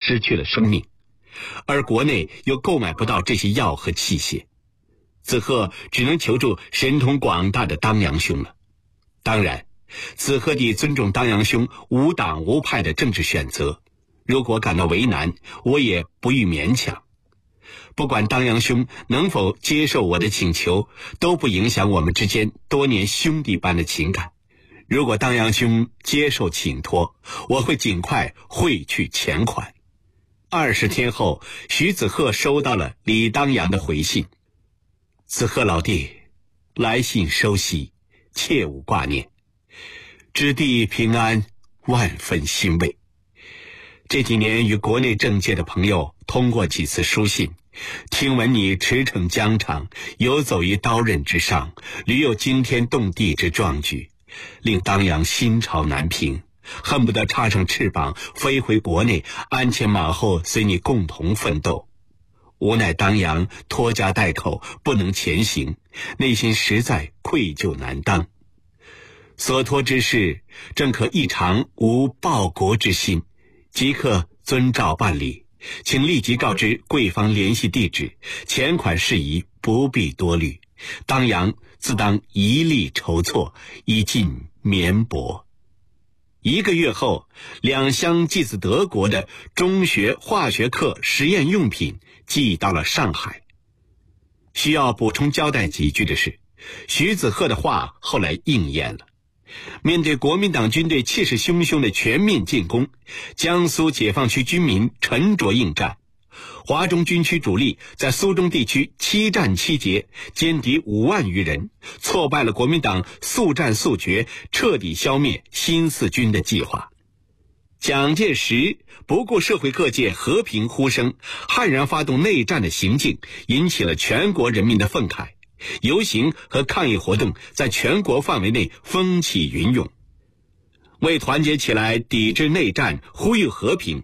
失去了生命，而国内又购买不到这些药和器械，子贺只能求助神通广大的当阳兄了。当然，子贺地尊重当阳兄无党无派的政治选择，如果感到为难，我也不予勉强。不管当阳兄能否接受我的请求，都不影响我们之间多年兄弟般的情感。如果当阳兄接受请托，我会尽快汇去钱款。20天后，徐子贺收到了李当阳的回信：子贺老弟，来信收悉，切勿挂念，知弟平安，万分欣慰。这几年与国内政界的朋友通过几次书信，听闻你驰骋疆场，游走于刀刃之上，屡有惊天动地之壮举，令当阳心潮难平，恨不得插上翅膀飞回国内，鞍前马后随你共同奋斗。无奈当阳拖家带口，不能前行，内心实在愧疚难当。所托之事正可一尝无报国之心，即刻遵照办理，请立即告知贵方联系地址，钱款事宜不必多虑，当阳自当一力筹措，以尽绵薄。1个月后，2箱寄自德国的中学化学课实验用品寄到了上海。需要补充交代几句的是，徐子贺的话后来应验了。面对国民党军队气势汹汹的全面进攻，江苏解放区军民沉着应战，华中军区主力在苏中地区7战7捷，歼敌5万余人，挫败了国民党速战速决，彻底消灭新四军的计划。蒋介石不顾社会各界和平呼声，悍然发动内战的行径，引起了全国人民的愤慨。游行和抗议活动在全国范围内风起云涌。为团结起来抵制内战，呼吁和平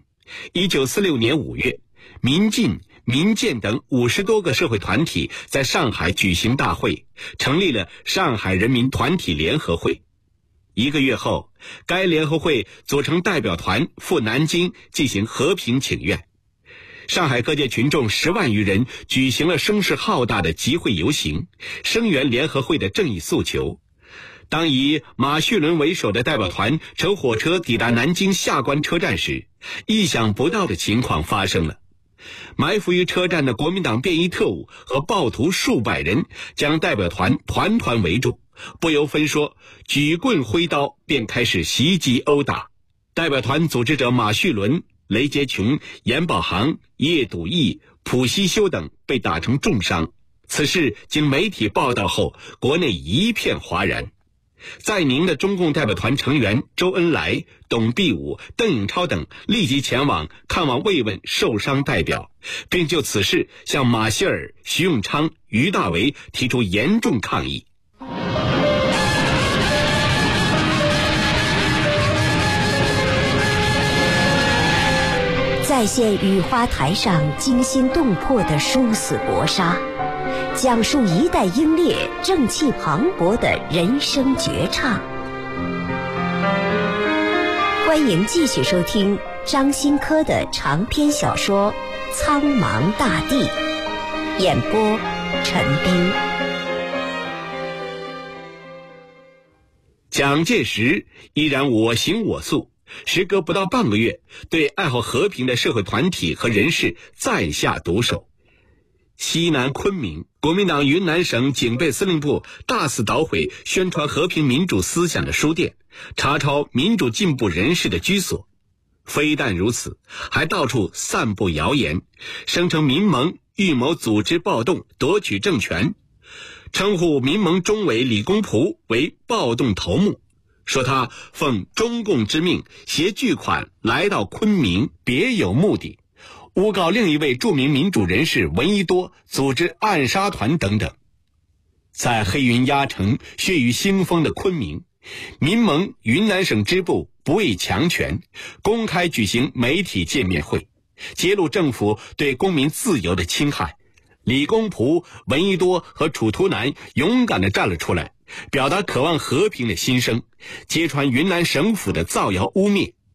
，1946年5月，民进、民建等50多个社会团体在上海举行大会，成立了上海人民团体联合会。1个月后，该联合会组成代表团赴南京进行和平请愿。上海各界群众10万余人举行了声势浩大的集会游行，声援联合会的正义诉求。当以马叙伦为首的代表团乘火车抵达南京下关车站时，意想不到的情况发生了。埋伏于车站的国民党便衣特务和暴徒数百人将代表团团团围住，不由分说，举棍挥刀便开始袭击殴打。代表团组织者马叙伦、雷杰琼、严保行、叶笃义、蒲锡修等被打成重伤。此事经媒体报道后，国内一片哗然。在宁的中共代表团成员周恩来、董必武、邓颖超等立即前往看望慰问受伤代表，并就此事向马歇尔、徐永昌、于大为提出严重抗议。 再现雨花台上惊心动魄的殊死搏杀，讲述一代英烈正气磅礴的人生绝唱。欢迎继续收听张新科的长篇小说《苍茫大地》，演播陈斌。 蒋介石依然我行我素，时隔不到半个月，对爱好和平的社会团体和人士再下毒手。西南昆明，国民党云南省警备司令部大肆捣毁宣传和平民主思想的书店，查抄民主进步人士的居所。非但如此，还到处散布谣言，声称民盟预谋组织暴动夺取政权，称呼民盟中委李公朴为暴动头目，说他奉中共之命携巨款来到昆明，别有目的，诬告另一位著名民主人士闻一多组织暗杀团等等。在黑云压城、血雨腥风的昆明，民盟云南省支部不畏强权，公开举行媒体见面会，揭露政府对公民自由的侵害。李公朴、闻一多和楚图南勇敢地站了出来，表达渴望和平的心声，揭穿云南省府的造谣污蔑。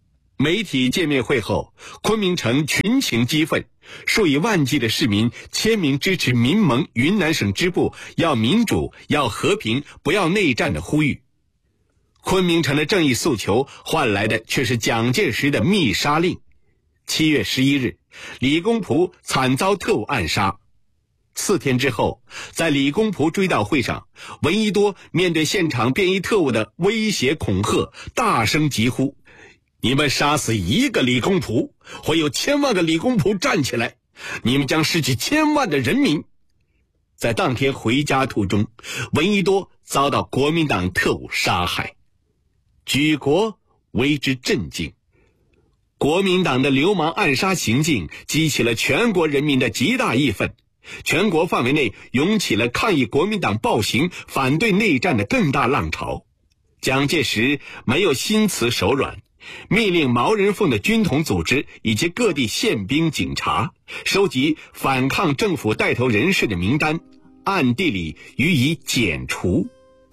媒体见面会后，昆明城群情激愤，数以万计的市民签名支持民盟云南省支部要民主、要和平、不要内战的呼吁。昆明城的正义诉求换来的却是蒋介石的密杀令。7月11日，李公朴惨遭特务暗杀。4天之后，在李公朴追悼会上，闻一多面对现场便衣特务的威胁恐吓，大声疾呼：你们杀死一个李公朴，会有千万个李公朴站起来，你们将失去千万的人民。在当天回家途中，闻一多遭到国民党特务杀害，举国为之震惊。国民党的流氓暗杀行径激起了全国人民的极大义愤，全国范围内涌起了抗议国民党暴行、反对内战的更大浪潮。蒋介石没有心慈手软，命令毛人凤的军统组织以及各地宪兵警察收集反抗政府带头人士的名单，暗地里予以剪除。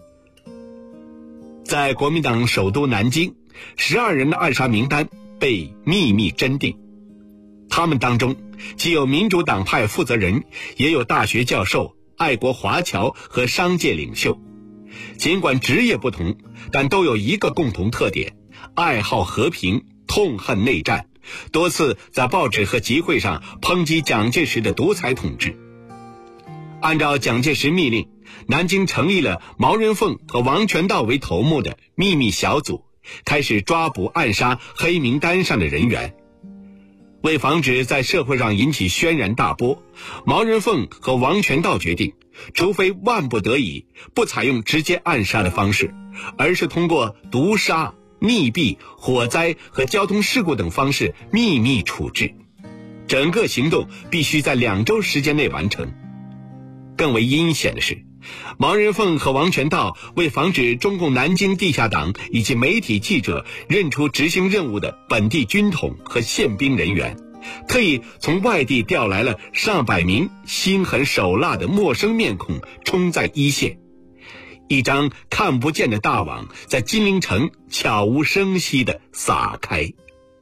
在国民党首都南京，12人的暗杀名单被秘密侦定，他们当中既有民主党派负责人，也有大学教授、爱国华侨和商界领袖。尽管职业不同，但都有一个共同特点：爱好和平，痛恨内战，多次在报纸和集会上抨击蒋介石的独裁统治。按照蒋介石密令，南京成立了毛人凤和王全道为头目的秘密小组，开始抓捕暗杀黑名单上的人员。为防止在社会上引起轩然大波，毛人凤和王全道决定，除非万不得已，不采用直接暗杀的方式，而是通过毒杀、溺毙、火灾和交通事故等方式秘密处置。整个行动必须在2周时间内完成。更为阴险的是，毛人凤和王全道为防止中共南京地下党以及媒体记者认出执行任务的本地军统和宪兵人员，特意从外地调来了上百名心狠手辣的陌生面孔，冲在一线。一张看不见的大网在金陵城悄无声息地撒开。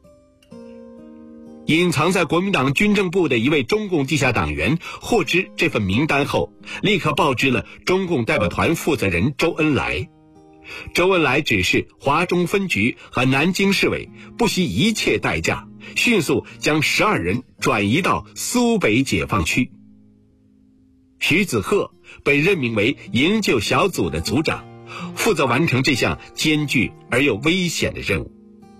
隐藏在国民党军政部的一位中共地下党员获知这份名单后，立刻报知了中共代表团负责人周恩来。周恩来指示华中分局和南京市委不惜一切代价，迅速将12人转移到苏北解放区。徐子鹤被任命为营救小组的组长，负责完成这项艰巨而又危险的任务。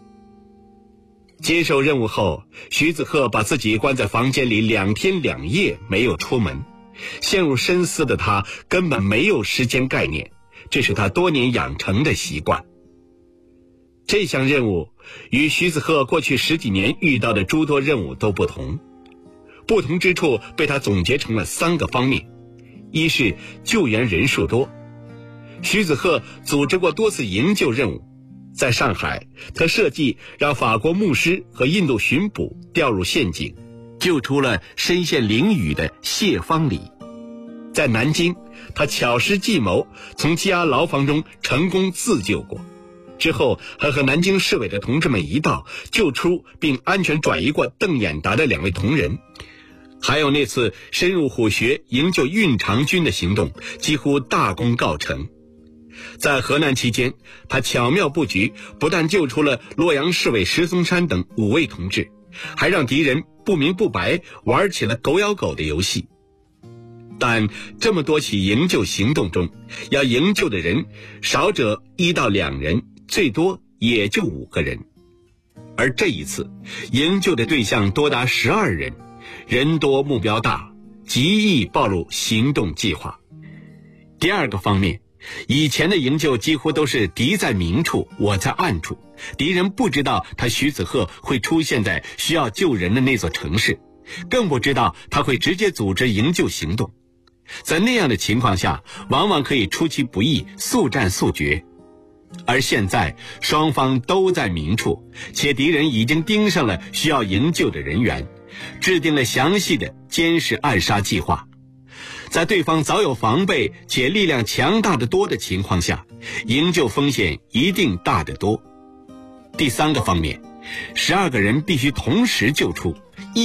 接受任务后，徐子鹤把自己关在房间里2天2夜没有出门。陷入深思的他根本没有时间概念，这是他多年养成的习惯。这项任务与徐子鹤过去10几年遇到的诸多任务都不同，不同之处被他总结成了3个方面。一是救援人数多，徐子鹤组织过多次营救任务。在上海，他设计让法国牧师和印度巡捕掉入陷阱，救出了身陷囹圄的谢方礼。在南京，他巧施计谋，从羁押牢房中成功自救过。之后还和南京市委的同志们一道救出并安全转移过邓演达的2位同仁。还有那次深入虎穴营救运长军的行动，几乎大功告成。在河南期间，他巧妙布局，不但救出了洛阳市委石松山等5位同志，还让敌人不明不白玩起了狗咬狗的游戏。但这么多起营救行动中，要营救的人少者1到2人，最多也就5个人。而这一次营救的对象多达12人，人多目标大，极易暴露行动计划。第2个方面，以前的营救几乎都是敌在明处，我在暗处，敌人不知道他徐子鹤会出现在需要救人的那座城市，更不知道他会直接组织营救行动。在那样的情况下，往往可以出其不意，速战速决。而现在双方都在明处，且敌人已经盯上了需要营救的人员，制定了详细的监视暗杀计划。在对方早有防备且力量强大得多的情况下，营救风险一定大得多。第3个方面， 12个人必须同时救出，